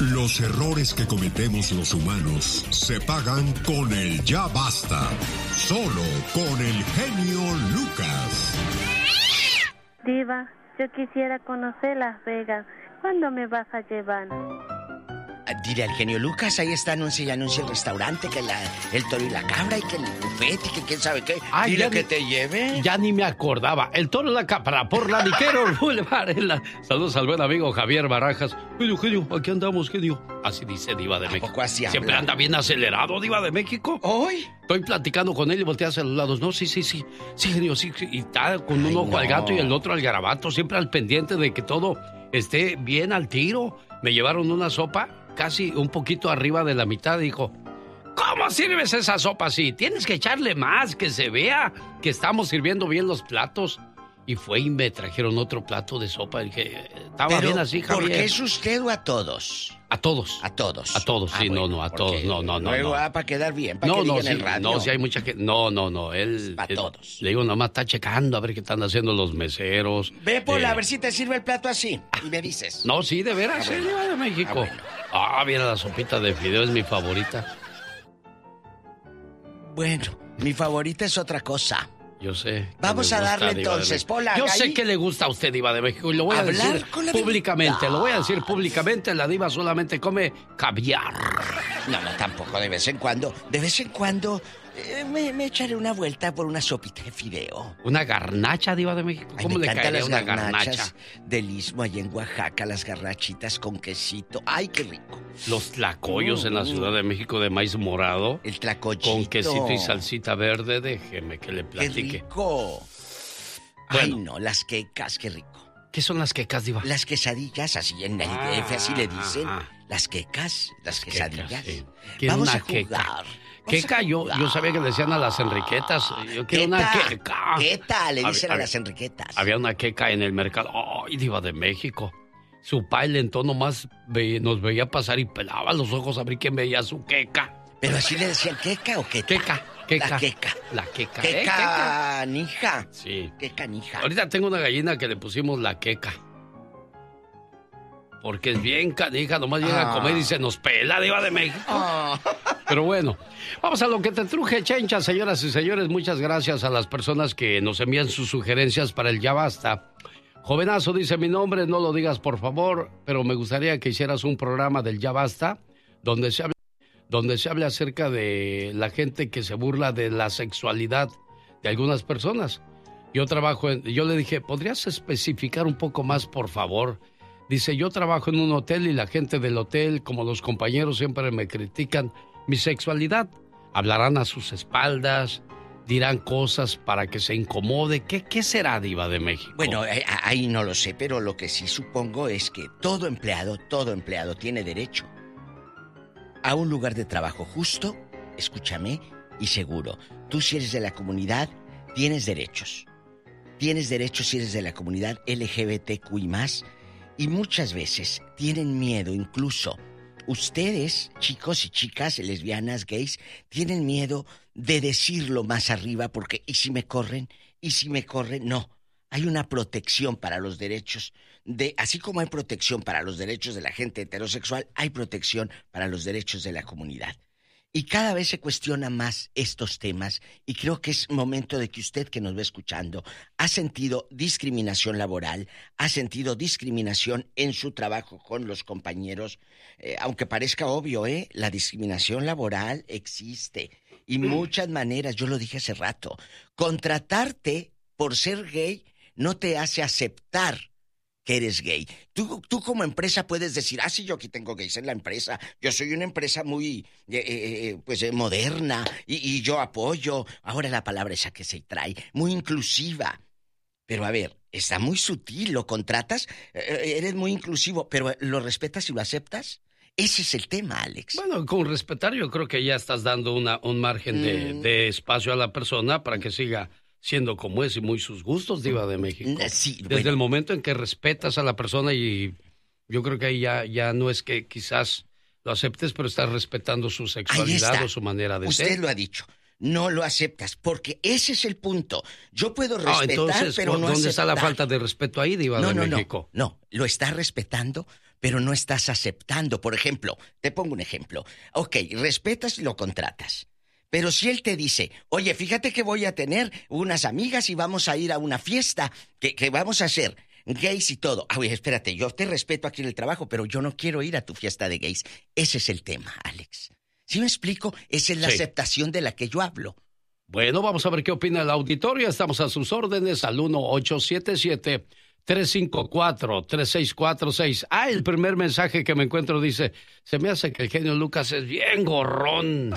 Los errores que cometemos los humanos se pagan con el ya basta. Solo con el genio Lucas. Diva, yo quisiera conocer Las Vegas. ¿Cuándo me vas a llevar? Dile al genio Lucas, ahí está, anuncia el restaurante, que el toro y la cabra, y que el buffet, y que quién sabe qué. Ay, dile que te lleve. Ya ni me acordaba. El toro y la cabra, por la Niqueros Boulevard. Saludos al buen amigo Javier Barajas. Genio, aquí andamos, genio. Así dice Diva de México. Así siempre anda bien acelerado, Diva de México. ¿Hoy? Estoy platicando con él y voltea hacia los lados. No, sí, genio, sí. Y está con un ojo al gato y el otro al garabato. Siempre al pendiente de que todo esté bien al tiro. Me llevaron una sopa casi un poquito arriba de la mitad. Dijo, ¿cómo sirves esa sopa así? Tienes que echarle más, que se vea que estamos sirviendo bien los platos. Y fue y me trajeron otro plato de sopa. Dije, estaba bien así, Javier. ¿Por qué es usted o a todos? A todos. A todos. A todos, sí, bueno, a todos. No. Luego para quedar bien, para que digan en radio. No, si hay mucha gente. No. Él. A todos. Le digo, nomás está checando a ver qué están haciendo los meseros. Ve, Pola, a ver si te sirve el plato así. Y me dices. No, sí, de veras, Diva de México. Mira, la sopita de fideo es mi favorita. Bueno, mi favorita es otra cosa. Yo sé. Vamos a darle entonces, Pola. Yo sé que le gusta a usted, Diva de México, y lo voy a decir públicamente. Lo voy a decir públicamente. La Diva solamente come caviar. No, tampoco. De vez en cuando me echaré una vuelta por una sopita de fideo. ¿Una garnacha, Diva de México? ¿Cómo le caería una garnacha? Del Istmo, allá en Oaxaca, las garnachitas con quesito. ¡Ay, qué rico! Los tlacoyos en la Ciudad de México de maíz morado. El tlacoyito. Con quesito y salsita verde, déjeme que le platique. ¡Qué rico! Bueno. Ay, no, las quecas, qué rico. ¿Qué son las quecas, Diva? Las quesadillas, así en el DF, así le dicen. Las quecas, las quesadillas. Sí. Vamos a jugar. Queca, yo sabía que le decían a las enriquetas. Yo quiero una queca. Queta, le dicen a las enriquetas. Había una queca en el mercado. ¡Ay, Diva de México! Su pai lentón nomás nos veía pasar y pelaba los ojos a ver quién veía su queca. ¿Pero así le decían queca o queta? Queca. La queca. La queca. Qué canija. Sí. Qué canija. Ahorita tengo una gallina que le pusimos la queca. Porque es bien canija, nomás llega a comer y se nos pela, Diva de México. Pero bueno, vamos a lo que te truje, Chencha, señoras y señores. Muchas gracias a las personas que nos envían sus sugerencias para el Ya Basta. Jovenazo dice, mi nombre, no lo digas por favor, pero me gustaría que hicieras un programa del Ya Basta donde se hable acerca de la gente que se burla de la sexualidad de algunas personas. Yo le dije, ¿podrías especificar un poco más, por favor? Dice, yo trabajo en un hotel y la gente del hotel, como los compañeros, siempre me critican mi sexualidad. Hablarán a sus espaldas, dirán cosas para que se incomode. ¿Qué será, Diva de México? Bueno, ahí no lo sé, pero lo que sí supongo es que todo empleado tiene derecho a un lugar de trabajo justo, escúchame, y seguro. Tú, si eres de la comunidad, tienes derechos. Tienes derechos si eres de la comunidad LGBTQI+, y muchas veces tienen miedo, incluso ustedes, chicos y chicas, lesbianas, gays, tienen miedo de decirlo más arriba porque ¿y si me corren? ¿Y si me corren? No, hay una protección para los derechos así como hay protección para los derechos de la gente heterosexual, hay protección para los derechos de la comunidad. Y cada vez se cuestiona más estos temas y creo que es momento de que usted que nos va escuchando ha sentido discriminación laboral, ha sentido discriminación en su trabajo con los compañeros, aunque parezca obvio, la discriminación laboral existe y muchas maneras, yo lo dije hace rato, contratarte por ser gay no te hace aceptar que eres gay. Tú como empresa puedes decir, sí, yo aquí tengo gays en la empresa, yo soy una empresa muy, moderna, y yo apoyo, ahora la palabra esa que se trae, muy inclusiva. Pero a ver, está muy sutil, lo contratas, eres muy inclusivo, pero ¿lo respetas y lo aceptas? Ese es el tema, Alex. Bueno, con respetar yo creo que ya estás dando un margen de espacio a la persona para que siga siendo como es y muy sus gustos, Diva de México. Sí, desde el momento en que respetas a la persona y yo creo que ahí ya no es que quizás lo aceptes, pero estás respetando su sexualidad o su manera de ser. Usted lo ha dicho. No lo aceptas, porque ese es el punto. Yo puedo respetar, entonces, pero no ¿dónde aceptar? está la falta de respeto ahí, Diva de México? No, lo está respetando, pero no estás aceptando. Por ejemplo, te pongo un ejemplo. Ok, respetas y lo contratas. Pero si él te dice, oye, fíjate que voy a tener unas amigas y vamos a ir a una fiesta que vamos a hacer gays y todo. Oye, espérate, yo te respeto aquí en el trabajo, pero yo no quiero ir a tu fiesta de gays. Ese es el tema, Alex. ¿Sí me explico? Esa es la aceptación de la que yo hablo. Bueno, vamos a ver qué opina el auditorio. Estamos a sus órdenes al 1-877-354-3646. El primer mensaje que me encuentro dice, se me hace que el genio Lucas es bien gorrón.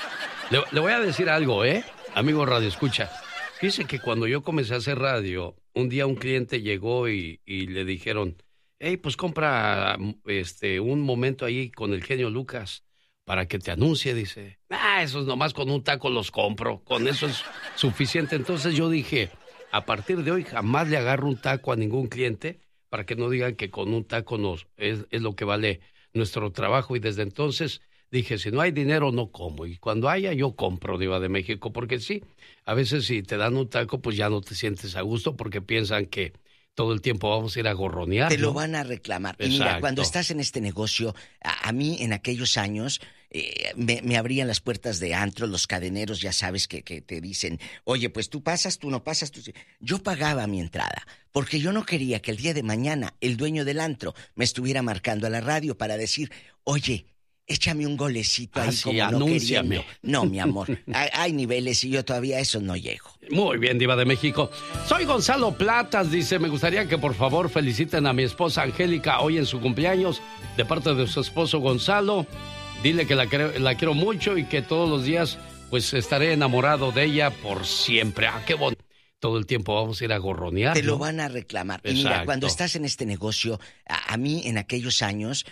Le voy a decir algo, amigo Radio Escucha. Fíjese que cuando yo comencé a hacer radio, un día un cliente llegó y le dijeron, hey, pues compra un momento ahí con el genio Lucas para que te anuncie, dice. Esos nomás con un taco los compro, con eso es suficiente. Entonces yo dije, a partir de hoy jamás le agarro un taco a ningún cliente para que no digan que con un taco es lo que vale nuestro trabajo. Y desde entonces dije, si no hay dinero, no como. Y cuando haya, yo compro, Diva de México. Porque sí, a veces si te dan un taco, pues ya no te sientes a gusto porque piensan que todo el tiempo vamos a ir a gorronear. Te lo van a reclamar. Y mira, cuando estás en este negocio, a mí en aquellos años me abrían las puertas de antro, los cadeneros, ya sabes, que te dicen, oye, pues tú pasas, tú no pasas. Yo pagaba mi entrada porque yo no quería que el día de mañana el dueño del antro me estuviera marcando a la radio para decir, oye, échame un golecito ahí como anúnciame. No queriendo. No, mi amor, hay niveles y yo todavía a eso no llego. Muy bien, Diva de México. Soy Gonzalo Platas, dice, me gustaría que por favor feliciten a mi esposa Angélica hoy en su cumpleaños, de parte de su esposo Gonzalo. Dile que la quiero mucho y que todos los días pues estaré enamorado de ella por siempre. Qué bonito. Todo el tiempo vamos a ir a gorronear. Te lo van a reclamar. Y mira, cuando estás en este negocio, a mí en aquellos años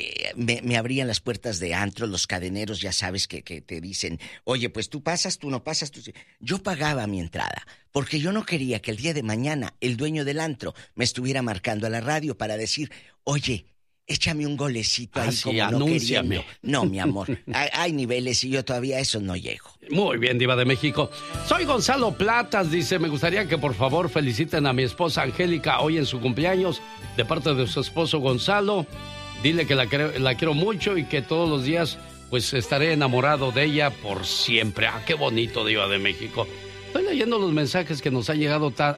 me abrían las puertas de antro, los cadeneros, ya sabes, que te dicen, oye, pues tú pasas, tú no pasas. Yo pagaba mi entrada porque yo no quería que el día de mañana el dueño del antro me estuviera marcando a la radio para decir, oye, échame un golecito ahí como anúnciame. No queriendo. No, mi amor, hay niveles y yo todavía a eso no llego. Muy bien, Diva de México. Soy Gonzalo Platas, dice, me gustaría que por favor feliciten a mi esposa Angélica hoy en su cumpleaños, de parte de su esposo Gonzalo. Dile que la quiero mucho y que todos los días pues estaré enamorado de ella por siempre. Qué bonito, Diva de México. Estoy leyendo los mensajes que nos ha llegado